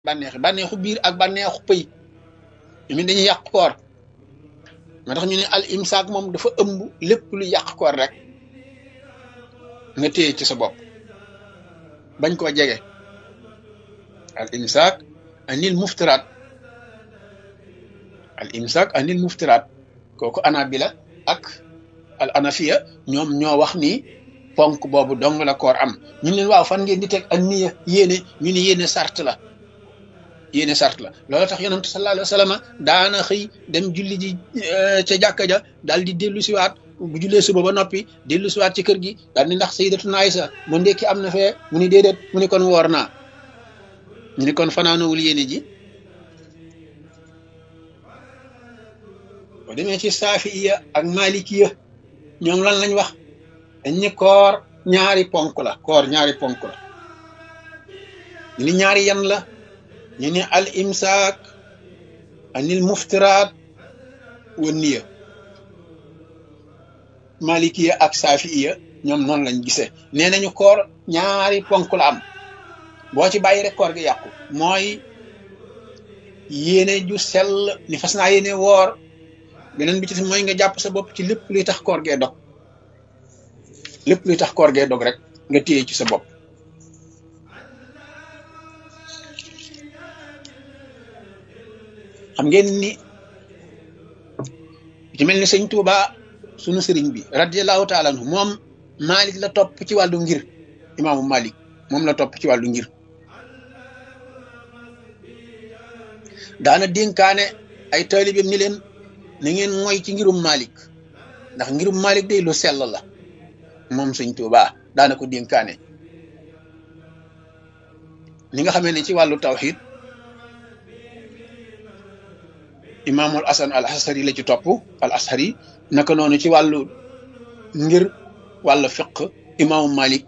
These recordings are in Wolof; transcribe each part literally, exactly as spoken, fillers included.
bànneexi bànneexu biir ak bànneexu pëy mi dañuy yàq koor moo tax ñu ne al imsaak moom dafa ëmb lépp lu yàq koor rek nga téye ci sa bopp bañ koo jege al imsaak anil muftiraat al imsaak anil muftiraat kooku anabila ak al anafiya ñoom ñoo wax ni ponk boobu dong la koor am ñu leen waaw fan ngeen di teg ak niya yéene ñu ne yéene sart la yéene sart la loolu tax yonent sallallahu alayhi wa sallam daana xëy dem julli ji ca jàkka ja daal di dellu siwaat bu jullee suba ba noppi dellu siwaat ci kër gi daal ni ndax sayyidatuna Aysa mu ndekki am na fee mu ni déedéet mu ni kon woor naa ñu ni kon fanaanowul yéene ji boo demee ci saafiya ak malikiya ñoom lan lañ wax dañ ni koor ñaari ponk la koor ñaari ponk la ñu ni ñaari yan la ñu ne al imsaak anil muftiraat wa niya malikiya ak saafiya ñoom noonu lañ gisee nee nañu koor ñaari ponk la am boo ci bàyyi rek koor gi yàqu mooy yéene ju sell ni fas naa yéene woor beneen bi ci mooy nga jàpp sa bopp ci lépp luy tax koor gee dog lépp luy tax koor gee dog rek nga téye ci sa bopp xam ngeen ni ci mel ni sëñ Tuuba sunu sëriñ bi radiyallahu taala anhu moom Malik la topp ci wàllu ngir imaamu Malik moom la topp ci wàllu ngir daana dénkaane ay taalibeem ni leen na ngeen mooy ci ngirum Malik ndax ngirum Malik day lu sell la moom sëñ Tuuba daana ko dénkaane ni nga xamee ne ci wàllu tawhid imaamul asan al ashari la ci topp al ashari naka noonu ci wàllu ngir wàllu fiq imaamu Malik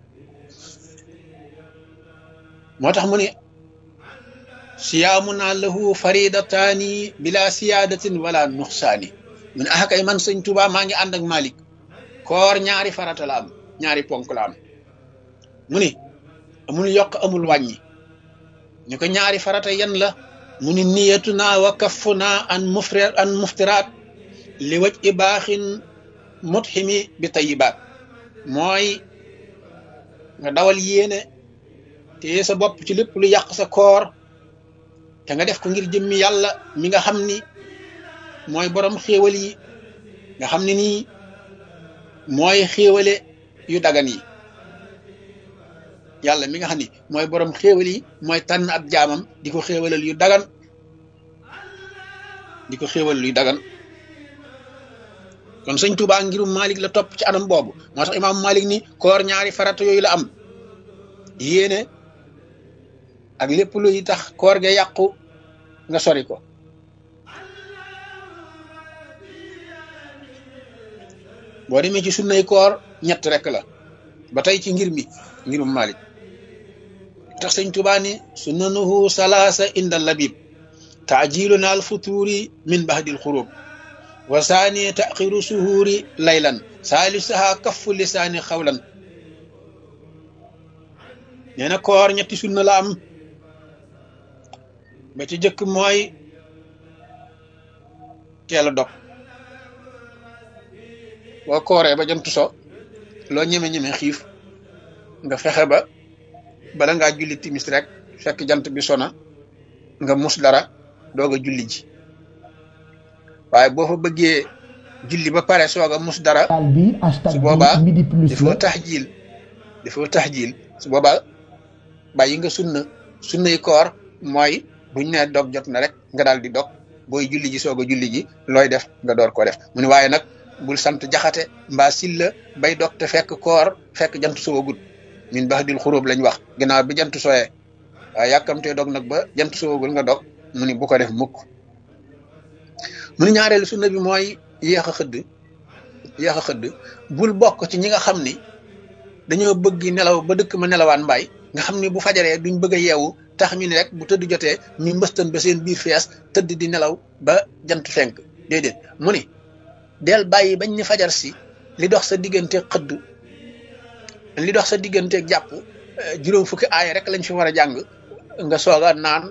moo tax mu ne siyaamuna lahu faridataani bila siyaadatin wala nuxsaani mu ne ah kay man sëñ Tuuba maa ngi ànd ak Malik koor ñaari farata la am ñaari ponk la am mu ne amul yokk amul wàññi ñu ko ñaari farata yan la mu ni niyatuna wa kaffuna an mufri an muftiraat li waj i baaxin mutximi bi tayibaat mooy nga dawal yéene te sa bopp ci lépp lu yàq sa koor te nga def ko ngir jëmmi yàlla mi nga xam ni mooy borom xéewal yi nga xam ne nii mooy xéewale yu dagan yi yàlla mi nga xam ni mooy borom xéewal yi mooy tànn ab jaamam di ko xéewalal yu dagan di ko xéewal luy dagan kon sëñ Tuubaa ngirum Malik la topp ci anam boobu moo tax imaam Malik ni koor ñaari farata yooyu la am yéene ak lépp luy tax koor ga yàqu nga sori ko boo demee ci sunnay koor ñett rek la ba tey ci ngir mi ngirum Malik tax sëñ Tuubaa ni sunnanuhu salaasa inda labib taajiluna al futuri min bahdil xurub wa saani taxiru suhuuri laylan saalisaha kaffu lisaani xawlan nee na koor ñetti sunna la am ba ci jëkk mooy teel a dog boo kooree ba jant so loo ñeme-ñeme xiif nga fexe ba bala ngaa julli timis rek fekk jant bi sona nga mus dara doog a julli ji waaye boo fa bëggee julli ba pare soog a mus dara su boobaa dafoo taxjiil dafoo taxjiil su boobaa bàyyi nga sunna sunnay koor mooy buñ ne dog jot na rek nga daal di dog booy julli ji soog a julli ji looy def nga door ko def mu ne waaye nag bul sant jaxate mbaa silla bay dog te fekk koor fekk jant soo gut min bahdil xuróob lañ wax ginnaaw bi jant sooyee waaye yàkkamtee dog nag ba jant soogul nga dog mu ni bu ko def mukk mu ni ñaareelu sunna bi mooy yéex a xëdd yéex a xëdd bul bokk ci ñi nga xam ni dañoo bëgg nelaw ba dëkk ma nelawaan mbaay nga xam ni bu fajaree duñ bëgg a yeewu tax ñu ne rek bu tëdd jotee ñu mbëstan ba seen biir fees tëdd di nelaw ba jant fenk déedéet mu ni del bàyyi bañ ni fajar si li dox sa diggante xëdd li dox sa diggante jàpp juróom fukki aaya rek lañ fi war a jàng nga sooga naan